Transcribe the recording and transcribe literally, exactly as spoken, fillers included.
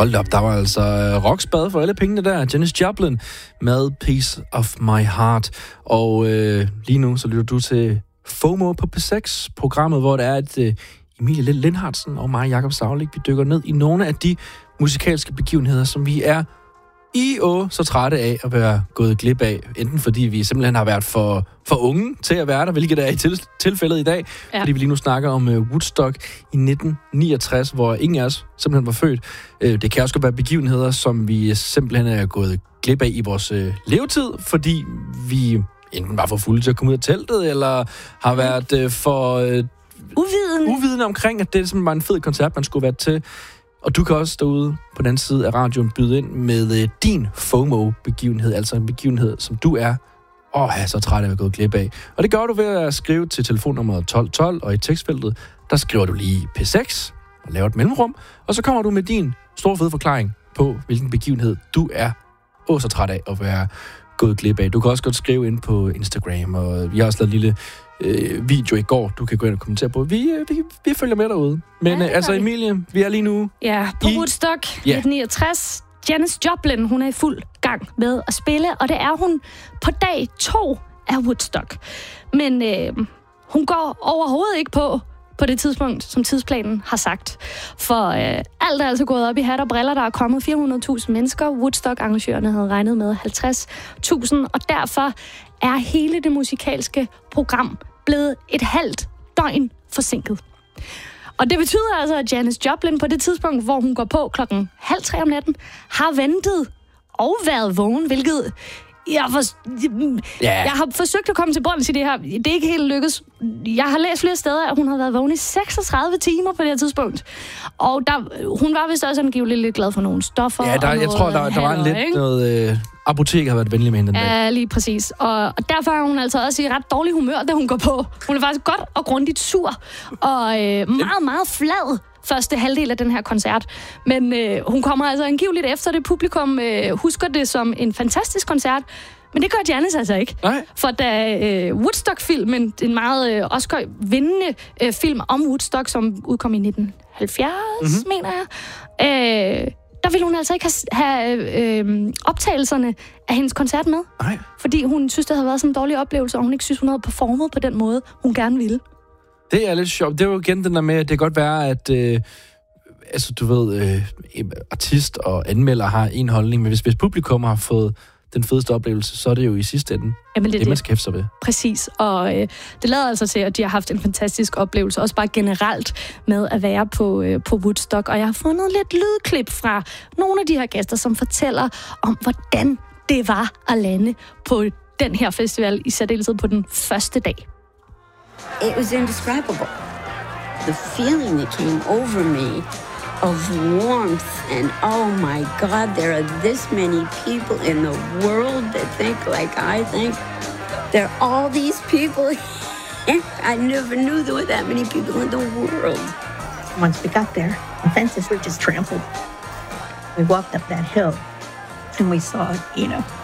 Hold op, der var altså rockspad for alle pengene der. Janis Joplin med Piece of My Heart. Og øh, lige nu så lytter du til FOMO på P seks, programmet, hvor det er, at øh, Emilie Lindhardsen og mig, Jakob Saulik, vi dykker ned i nogle af de musikalske begivenheder, som vi er i og så trætte af at være gået glip af. Enten fordi vi simpelthen har været for, for unge til at være der, hvilket er i til, tilfældet i dag, ja. Fordi vi lige nu snakker om uh, Woodstock i nitten niogtres, hvor ingen af os simpelthen var født. Uh, det kan også være begivenheder, som vi simpelthen er gået glip af i vores uh, levetid, fordi vi enten var for fulde til at komme ud af teltet, eller har været uh, for uh, uvidende. uvidende omkring, at det simpelthen var en fed koncert, man skulle være til. Og du kan også derude på den anden side af radioen byde ind med øh, din FOMO-begivenhed, altså en begivenhed, som du er, åh, jeg er så træt af at være gået glip af. Og det gør du ved at skrive til telefonnummer tolv tolv, og i tekstfeltet, der skriver du lige P seks og laver et mellemrum, og så kommer du med din store fede forklaring på, hvilken begivenhed du er åh, så træt af at være gået glip af. Du kan også godt skrive ind på Instagram, og vi har også lavet en lille øh, video i går, du kan gå ind og kommentere på. Vi, øh, vi, vi følger med derude. Men ja, øh, altså Emilie, vi er lige nu ja, på i Woodstock ja. nitten niogtres. Janis Joplin, hun er i fuld gang med at spille, og det er hun på dag to af Woodstock. Men øh, hun går overhovedet ikke på på det tidspunkt, som tidsplanen har sagt. For øh, alt er altså gået op i hat og briller. Der er kommet fire hundrede tusind mennesker. Woodstock-arrangørerne havde regnet med halvtreds tusind, og derfor er hele det musikalske program blevet et halvt døgn forsinket. Og det betyder altså, at Janis Joplin på det tidspunkt, hvor hun går på klokken halv tre om natten, har ventet og været vågen, hvilket jeg, for, yeah. jeg har forsøgt at komme til bunds i det her. Det er ikke helt lykkedes. Jeg har læst flere steder, at hun har været vågen i seksogtredive timer på det her tidspunkt. Og der, hun var vist også angiveligt lidt glad for nogle stoffer. Ja, der, og jeg tror, der, der var en lidt ikke? noget... Øh, apotek har været venlig med hende den dag. Ja, lige præcis. Og, og derfor er hun altså også i ret dårlig humør, da hun går på. Hun er faktisk godt og grundigt sur. Og øh, meget, meget flad første halvdel af den her koncert. Men øh, hun kommer altså angiveligt efter det. Publikum øh, husker det som en fantastisk koncert. Men det gør Janis altså ikke. Nej. For da øh, Woodstock-filmen, en meget øh, Oscar-vindende øh, film om Woodstock, som udkom i nitten halvfjerds, mm-hmm. mener jeg, øh, der ville hun altså ikke have, have øh, optagelserne af hendes koncert med. Nej. Fordi hun synes, det havde været sådan en dårlig oplevelse, og hun ikke synes, hun havde performet på den måde, hun gerne ville. Det er lidt sjovt. Det er jo igen den der med, at det kan godt være, at øh, altså, du ved, øh, artist og anmelder har en holdning, men hvis, hvis publikum har fået den fedeste oplevelse, så er det jo i sidste ende Jamen, det, det, man skal hæfte sig ved. Præcis, og øh, det lader altså til, at de har haft en fantastisk oplevelse, også bare generelt med at være på, øh, på Woodstock. Og jeg har fundet lidt lydklip fra nogle af de her gæster, som fortæller om, hvordan det var at lande på den her festival, i særdeleshed på den første dag. It was indescribable. The feeling that came over me of warmth and, oh my God, there are this many people in the world that think like I think. There are all these people. I never knew there were that many people in the world. Once we got there, the fences were just trampled. We walked up that hill and we saw, you know,